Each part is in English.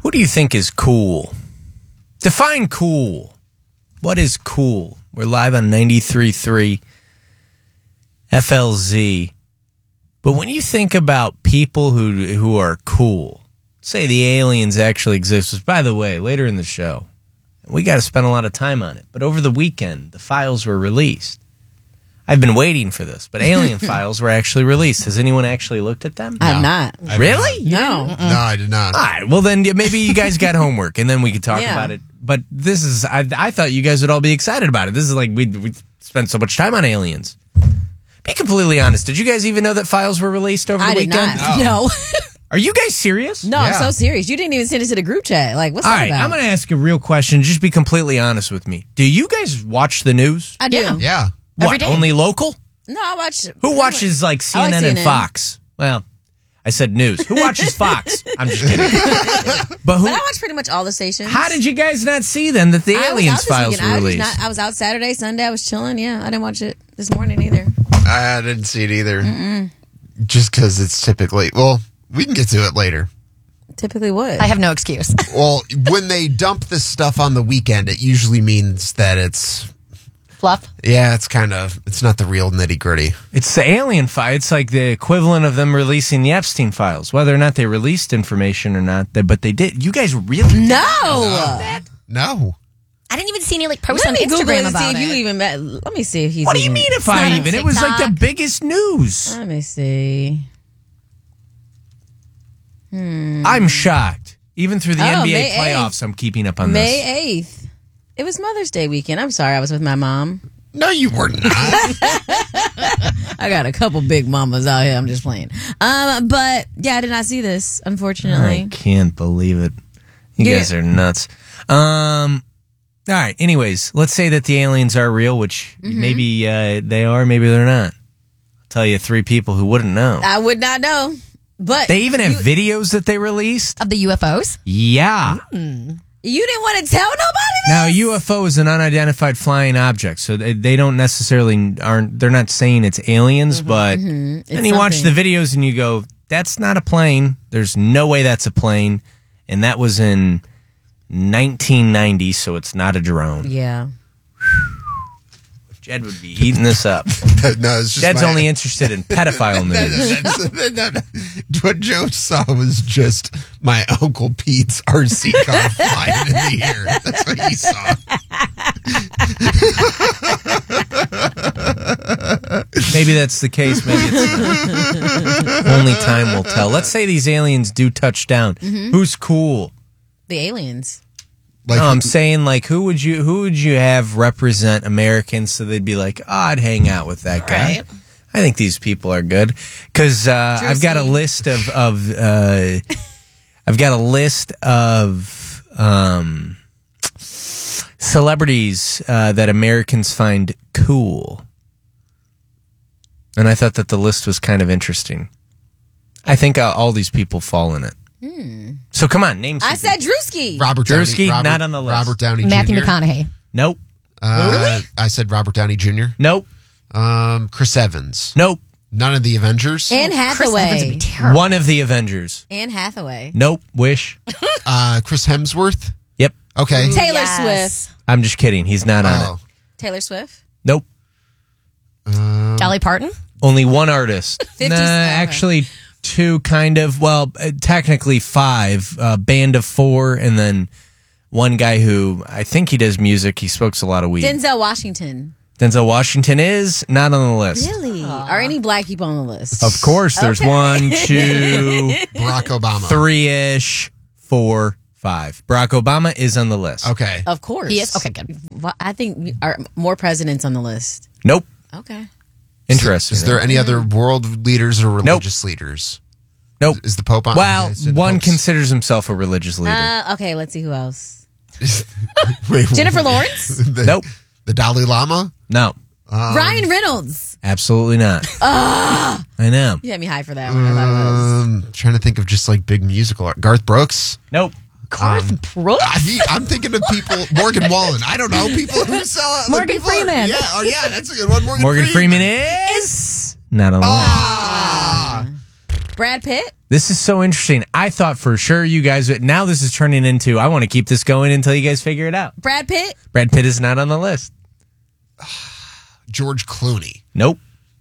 Who do you think is cool? Define cool. What is cool? We're live on 93.3 FLZ. But when you think about people who are cool, say the aliens actually exist, which, by the way, later in the show, we got to spend a lot of time on it. But over the weekend, the files were released. I've been waiting for this, but alien files were actually released. Has anyone actually looked at them? I've not. Really? No. No, I did not. All right. Well, then maybe you guys got homework, and then we could talk about it. But this is, I thought you guys would all be excited about it. This is like, we spent so much time on aliens. Be completely honest. Did you guys even know that files were released over the weekend? I did not. No. Are you guys serious? No, I'm so serious. You didn't even send it to the group chat. Like, what's All that right, about? I'm going to ask a real question. Just be completely honest with me. Do you guys watch the news? I do. Yeah. What, Every day. only local? No, I watch. Who watches like CNN, I like and CNN. Fox? Well, I said news. Who watches Fox? I'm just kidding. But who? But I watch pretty much all the stations. How did you guys not see then that the I was out aliens this files weekend. were released? I was out Saturday, Sunday. I was chilling. Yeah, I didn't watch it this morning either. I didn't see it either. Just because it's typically, well, we can get to it later. Typically, what? I have no excuse. Well, when they dump this stuff on the weekend, it usually means that it's, Fluff. yeah, it's not the real nitty gritty. It's the alien file. It's like the equivalent of them releasing the Epstein files. Whether or not they released information or not, but they did. You guys really? no. No. I didn't even see any posts Let on me Google Instagram it and see about if you it. even met. Let me see if he's. What do you mean if I not on even? It was like the TikTok. biggest news. Let me see. I'm shocked. Even through the Oh, NBA May playoffs, I'm keeping up on this. May 8th. It was Mother's Day weekend. I'm sorry, I was with my mom. No, you were not. I got a couple big mamas out here. I'm just playing. But yeah, I did not see this, unfortunately. I can't believe it. You guys are nuts. All right. Anyways, let's say that the aliens are real, which maybe they are, maybe they're not. I'll tell you 3 people who wouldn't know. I would not know. But They even have videos that they released. Of the UFOs? Yeah. you didn't want to tell nobody this? Now, a UFO is an unidentified flying object, so they don't necessarily they're not saying it's aliens, but then you watch the videos and you go, that's not a plane. There's no way that's a plane. And that was in 1990, so it's not a drone. Yeah. Jed would be eating this up. No, it's just Jed's only interested in pedophile news. What Joe saw was just my Uncle Pete's RC car flying in the air. That's what he saw. Maybe that's the case. Maybe it's not. Only time will tell. Let's say these aliens do touch down. Who's cool? The aliens. Like, No, I'm saying, like, who would you have represent Americans so they'd be like, oh, I'd hang out with that guy. Right. I think these people are good because I've got a list of I've got a list of celebrities that Americans find cool, and I thought that the list was kind of interesting. I think all these people fall in it. So come on, name. I something. said Drewski. Robert Downey, Drewski, not on the list. Robert Downey Matthew Jr. McConaughey. Nope. I said Robert Downey Jr. Nope. Chris Evans. Nope. None of the Avengers. Anne Chris Evans would Hathaway. be terrible. One of the Avengers. Anne Hathaway. Nope. Wish. Chris Hemsworth. Yep. Okay. Taylor Yes. Swift. I'm just kidding. He's not on it. Oh. Taylor Swift. Nope. Dolly Parton? Only one artist. 50s? Nah, Okay. actually 2 kind of. Well, technically 5. Band of 4 and then one guy who I think he does music. He smokes a lot of weed. Denzel Washington. Denzel Washington is not on the list. Really? Are any black people on the list? Of course, there's 1, 2, Barack Obama. 3-ish, 4, 5. Barack Obama is on the list. Okay. Of course. He is? Okay, good. Well, I think we are more presidents on the list. Nope. Okay. Interesting. Is there any other world leaders or religious leaders? Nope. Is the Pope on? Well, is it one Pope's- considers himself a religious leader. Okay, let's see who else. Wait, Jennifer Lawrence? the, Nope. The Dalai Lama? No. Ryan Reynolds. Absolutely not. I know. You had me high for that one. I thought it was. Trying to think of just like big musical art. Garth Brooks? Nope. Garth Brooks? I'm thinking of people. Morgan Wallen. I don't know. People who sell Morgan people Freeman. Yeah. Oh, yeah. That's a good one. Morgan Freeman is not on the list. Ah. Brad Pitt? This is so interesting. I thought for sure you guys would. Now this is turning into, I want to keep this going until you guys figure it out. Brad Pitt? Brad Pitt is not on the list. George Clooney. Nope.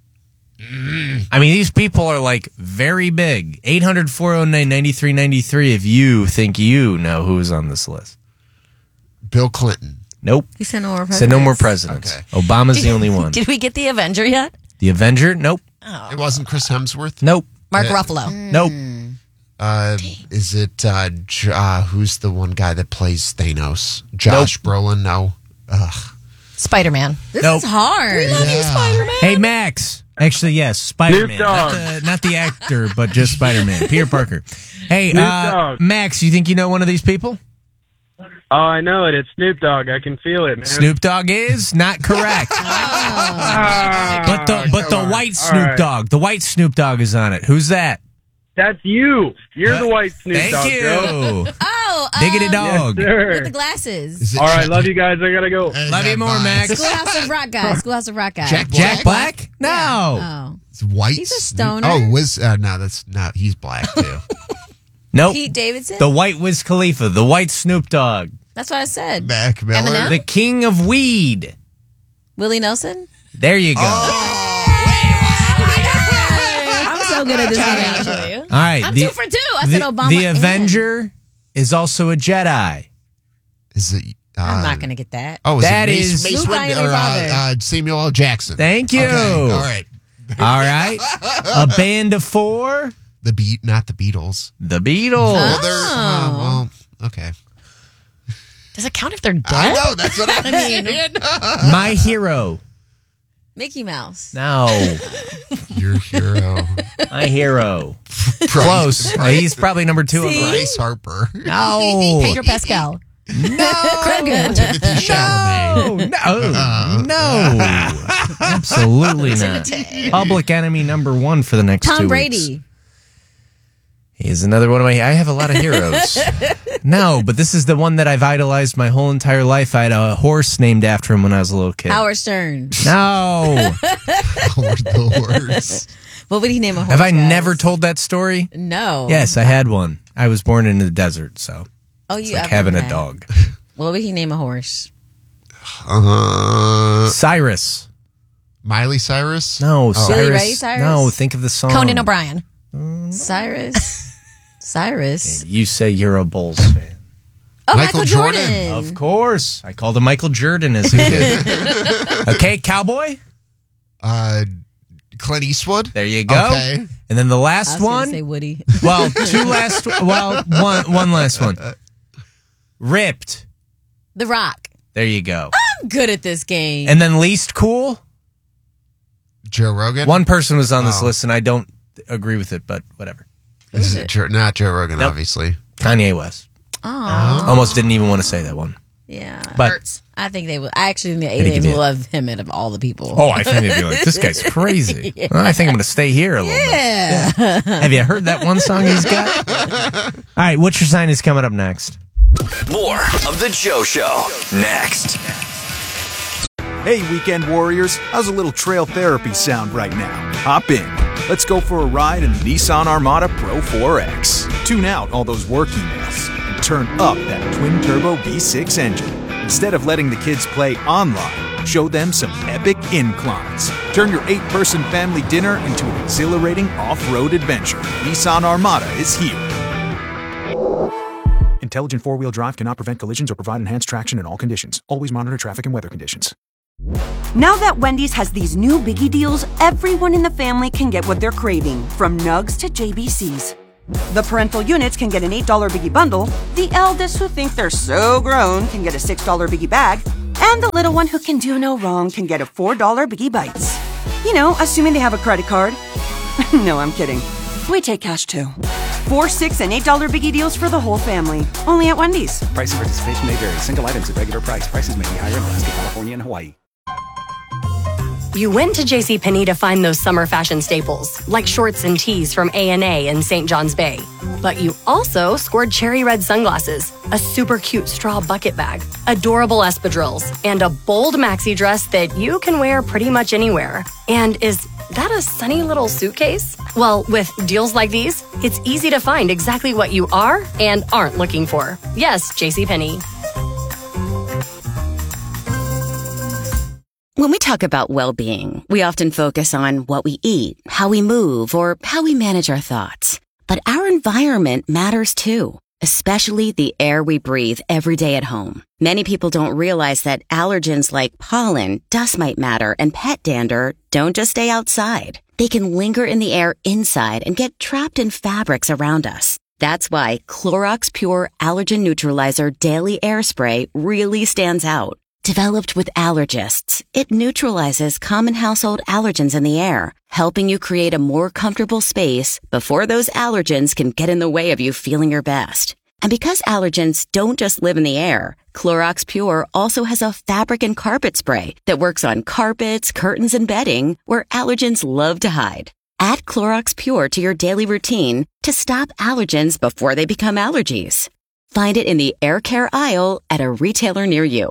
I mean, these people are like very big. 800-409-9393 if you think you know who's on this list. Bill Clinton. Nope. He said no more presidents. Said no more presidents. Okay. Obama's the only one. Did we get the Avenger yet? The Avenger? Nope. It wasn't Chris Hemsworth? Nope. Mark Ruffalo. Nope. Is it who's the one guy that plays Thanos? Josh Brolin? No. Ugh. Spider-Man. This Nope. is hard. Hey, Max. Actually, yes, Spider-Man. Snoop Dogg. Not the actor, but just Spider-Man. Peter Parker. Hey, Dogg. Max, you think you know one of these people? Oh, I know it. It's Snoop Dogg. I can feel it, man. Snoop Dogg is not correct. But the white Snoop Dogg. The white Snoop Dogg is on it. Who's that? That's you. You're the white Snoop Thank Dogg, you. girl. Oh, Diggity dog. with the Sure. glasses. Is it All right, Jack- love you guys. I gotta go. Love you more, Max. Schoolhouse of Rock guy. Schoolhouse of Rock guy. Jack Black? No. Oh. It's white. He's a Snoop- stoner. Oh, no, that's not. He's black too. Nope. Pete Davidson? The white Wiz Khalifa. The white Snoop Dogg. That's what I said. Mac Miller. Eminem? The king of weed. Willie Nelson? There you go. I'm so good at this game, actually. All right. I'm 2 for 2. I said Obama. The and- Avenger is also a Jedi. Is it? I'm not going to get that. Oh, is That it Mace, is- Mace Luke, I am Windu, your father. Samuel L. Jackson? Thank you. Okay, all right. All right. A band of four. Not the Beatles. The Beatles. Well, well, okay. Does it count if they're I dead? know. That's what I mean. My Hero. Mickey Mouse. No. Your hero. My Hero. Close. He's probably number 2 on the list. Bryce Harper. No. Pedro Pascal. Timothy Chalamet. No. Absolutely not. Public enemy number 1 for the next 2 Tom weeks. Brady. He's another one of my. I have a lot of heroes. No, but this is the one that I've idolized my whole entire life. I had a horse named after him when I was a little kid. Howard Stern. No. Howard the horse. What would he name a horse? Have I guys? never told that story? No. Yes, I had one. I was born in the desert, so Oh, it's you like I've having heard a that. dog. What would he name a horse? Cyrus. Miley Cyrus? No, Cyrus. Billy Ray Cyrus? No, think of the song. Conan O'Brien. Cyrus. Cyrus. You say you're a Bulls fan. Oh, Michael Michael Jordan. Jordan. Of course. I called him Michael Jordan as a kid. Okay, Cowboy. Clint Eastwood? There you go. Okay. And then the I last was gonna one. say Woody. Well, one last one. Ripped. The Rock. There you go. I'm good at this game. And then least cool. Joe Rogan? One person was on this Oh. list, and I don't agree with it, but whatever. Is it not Joe Rogan, Nope. obviously. Kanye West. Oh, Almost didn't even want to say that one. yeah. But I think they will. I actually think the think aliens he will did. love him out of all the people. oh, I think they'd be like, this guy's crazy. Well, I think I'm going to stay here a little bit. yeah. Have you heard that one song he's got? All right, what's your sign is coming up next? More of The Joe Show next. Hey, weekend warriors, how's a little trail therapy sound right now? Hop in. Let's go for a ride in the Nissan Armada Pro 4X. Tune out all those work emails and turn up that twin-turbo V6 engine. Instead of letting the kids play online, show them some epic inclines. Turn your 8-person family dinner into an exhilarating off-road adventure. Nissan Armada is here. Intelligent four-wheel drive cannot prevent collisions or provide enhanced traction in all conditions. Always monitor traffic and weather conditions. Now that Wendy's has these new biggie deals, everyone in the family can get what they're craving, from nugs to JBCs. The parental units can get an $8 biggie bundle, the eldest who think they're so grown can get a $6 biggie bag, and the little one who can do no wrong can get a $4 biggie bites. You know, assuming they have a credit card. No, I'm kidding. We take cash too. $4, $6, and $8 biggie deals for the whole family. Only at Wendy's. Price and participation may vary. Single items at regular price. Prices may be higher in Alaska, California, and Hawaii. You went to JCPenney to find those summer fashion staples, like shorts and tees from A&A and St. John's Bay. But you also scored cherry red sunglasses, a super cute straw bucket bag, adorable espadrilles, and a bold maxi dress that you can wear pretty much anywhere. And is that a sunny little suitcase? Well, with deals like these, it's easy to find exactly what you are and aren't looking for. Yes, JCPenney. When we talk about well-being, we often focus on what we eat, how we move, or how we manage our thoughts. But our environment matters too, especially the air we breathe every day at home. Many people don't realize that allergens like pollen, dust mite matter, and pet dander don't just stay outside. They can linger in the air inside and get trapped in fabrics around us. That's why Clorox Pure Allergen Neutralizer Daily Air Spray really stands out. Developed with allergists, it neutralizes common household allergens in the air, helping you create a more comfortable space before those allergens can get in the way of you feeling your best. And because allergens don't just live in the air, Clorox Pure also has a fabric and carpet spray that works on carpets, curtains, and bedding where allergens love to hide. Add Clorox Pure to your daily routine to stop allergens before they become allergies. Find it in the air care aisle at a retailer near you.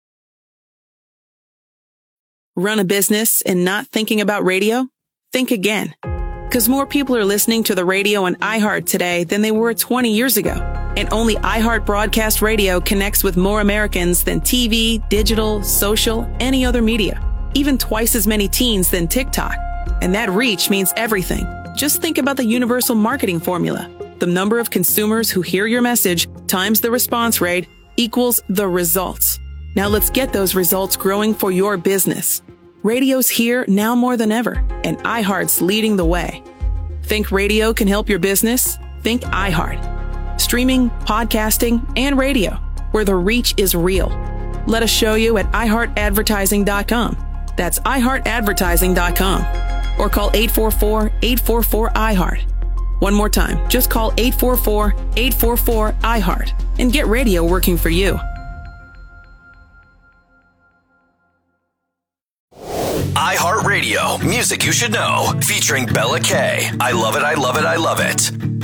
Run a business and not thinking about radio? Think again. Because more people are listening to the radio on iHeart today than they were 20 years ago. And only iHeart Broadcast Radio connects with more Americans than TV, digital, social, any other media. Even twice as many teens than TikTok. And that reach means everything. Just think about the universal marketing formula. The number of consumers who hear your message times the response rate equals the results. Now let's get those results growing for your business. Radio's here now more than ever, and iHeart's leading the way. Think radio can help your business? Think iHeart. Streaming, podcasting, and radio, where the reach is real. Let us show you at iHeartAdvertising.com. That's iHeartAdvertising.com. Or call 844-844-iHeart. One more time, just call 844-844-iHeart and get radio working for you. iHeartRadio, music you should know, featuring Bella K. I love it, I love it, I love it.